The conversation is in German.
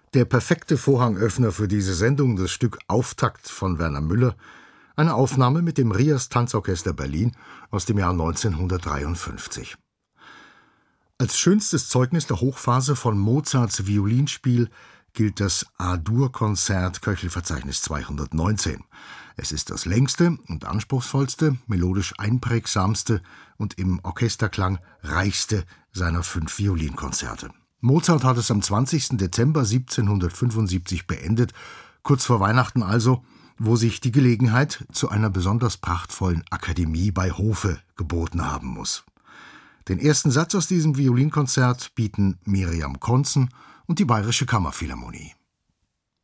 Der perfekte Vorhangöffner für diese Sendung, das Stück Auftakt von Werner Müller, eine Aufnahme mit dem Rias Tanzorchester Berlin aus dem Jahr 1953. Als schönstes Zeugnis der Hochphase von Mozarts Violinspiel gilt das A-Dur-Konzert Köchelverzeichnis 219. Es ist das längste und anspruchsvollste, melodisch einprägsamste und im Orchesterklang reichste seiner 5 Violinkonzerte. Mozart hat es am 20. Dezember 1775 beendet, kurz vor Weihnachten also, wo sich die Gelegenheit zu einer besonders prachtvollen Akademie bei Hofe geboten haben muss. Den ersten Satz aus diesem Violinkonzert bieten Miriam Konzen und die Bayerische Kammerphilharmonie.